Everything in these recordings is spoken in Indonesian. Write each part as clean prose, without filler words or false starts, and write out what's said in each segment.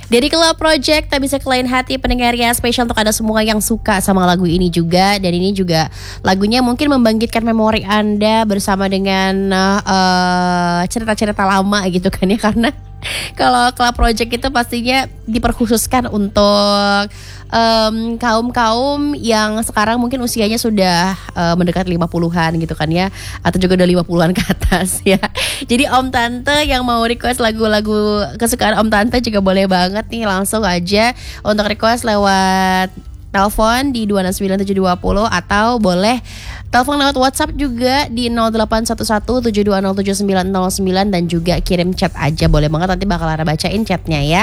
Dari Club Project, Tak Bisa Kelain Hati pendengarnya, spesial untuk Anda semua yang suka sama lagu ini juga. Dan ini juga lagunya mungkin membangkitkan memori Anda bersama dengan cerita-cerita lama gitu kan ya. Karena kalau Club Project itu pastinya diperkhususkan untuk kaum-kaum yang sekarang mungkin usianya sudah mendekat 50-an gitu kan ya, atau juga udah 50-an ke atas ya. Jadi Om Tante yang mau request lagu-lagu kesukaan Om Tante juga boleh banget nih, langsung aja untuk request lewat telepon di 269720 atau boleh telepon lewat WhatsApp juga di 081172079099 dan juga kirim chat aja boleh banget, nanti bakal Lara bacain chatnya ya.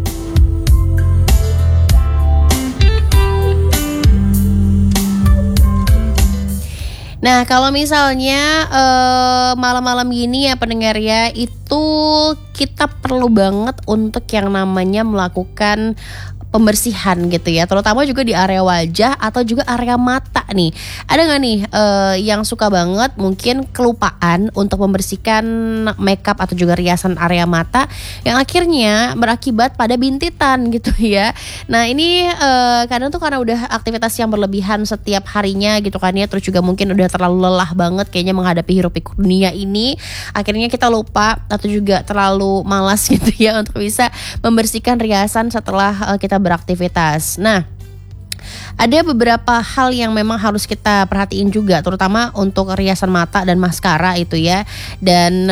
Nah, kalau misalnya malam-malam gini ya pendengar ya, itu kita perlu banget untuk yang namanya melakukan pembersihan gitu ya, terutama juga di area wajah atau juga area mata nih. Ada nggak nih yang suka banget mungkin kelupaan untuk membersihkan makeup atau juga riasan area mata yang akhirnya berakibat pada bintitan gitu ya. Nah ini kadang tuh karena udah aktivitas yang berlebihan setiap harinya gitu kan ya, terus juga mungkin udah terlalu lelah banget kayaknya menghadapi hiruk pikuk dunia ini, akhirnya kita lupa atau juga terlalu malas gitu ya untuk bisa membersihkan riasan setelah kita beraktivitas. Nah, ada beberapa hal yang memang harus kita perhatiin juga, terutama untuk riasan mata dan maskara itu ya. Dan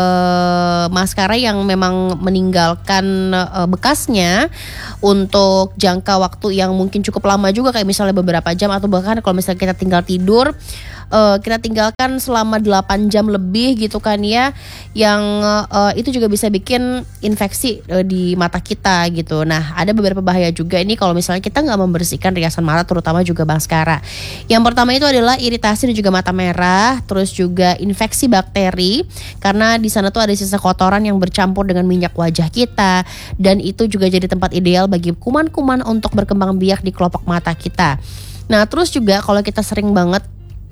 maskara yang memang meninggalkan bekasnya untuk jangka waktu yang mungkin cukup lama juga, kayak misalnya beberapa jam atau bahkan kalau misalnya kita tinggal tidur, kita tinggalkan selama 8 jam lebih gitu kan ya, yang itu juga bisa bikin infeksi di mata kita gitu. Nah, ada beberapa bahaya juga ini kalau misalnya kita nggak membersihkan riasan mata, terutama juga maskara. Yang pertama itu adalah iritasi dan juga mata merah, terus juga infeksi bakteri karena di sana tuh ada sisa kotoran yang bercampur dengan minyak wajah kita, dan itu juga jadi tempat ideal bagi kuman-kuman untuk berkembang biak di kelopak mata kita. Nah, terus juga kalau kita sering banget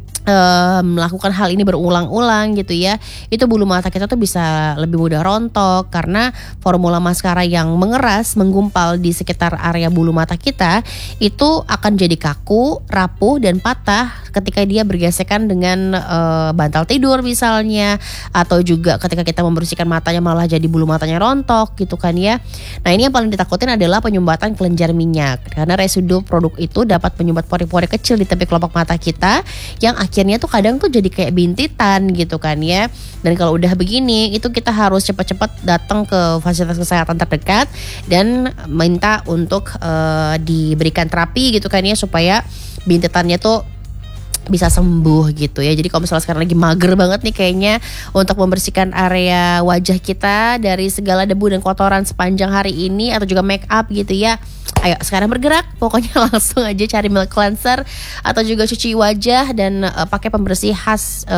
melakukan hal ini berulang-ulang gitu ya, itu bulu mata kita tuh bisa lebih mudah rontok karena formula maskara yang mengeras, menggumpal di sekitar area bulu mata kita itu akan jadi kaku, rapuh dan patah ketika dia bergesekan dengan bantal tidur misalnya, atau juga ketika kita membersihkan matanya malah jadi bulu matanya rontok gitu kan ya. Nah, ini yang paling ditakutin adalah penyumbatan kelenjar minyak, karena residu produk itu dapat menyumbat pori-pori kecil di tepi kelopak mata kita yang akhirnya tuh kadang tuh jadi kayak bintitan gitu kan ya. Dan kalau udah begini, itu kita harus cepat-cepat datang ke fasilitas kesehatan terdekat dan minta untuk diberikan terapi gitu kan ya, supaya bintitannya tuh bisa sembuh gitu ya. Jadi kalau misalnya sekarang lagi mager banget nih kayaknya untuk membersihkan area wajah kita dari segala debu dan kotoran sepanjang hari ini atau juga make up gitu ya, ayo sekarang bergerak, pokoknya langsung aja cari milk cleanser atau juga cuci wajah dan pakai pembersih khas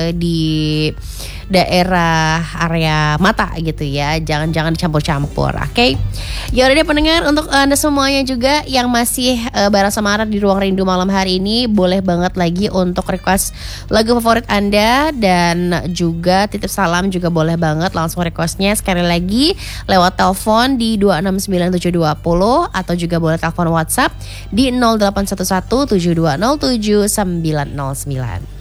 di daerah area mata gitu ya. Jangan dicampur-campur, oke? Ya udah deh pendengar, untuk Anda semuanya juga yang masih bareng sama Ara di Ruang Rindu malam hari ini, boleh banget lagi untuk request lagu favorit Anda dan juga titip salam juga boleh banget, langsung requestnya sekali lagi lewat telepon di 269720 atau juga boleh telepon WhatsApp di 0811 7207 909.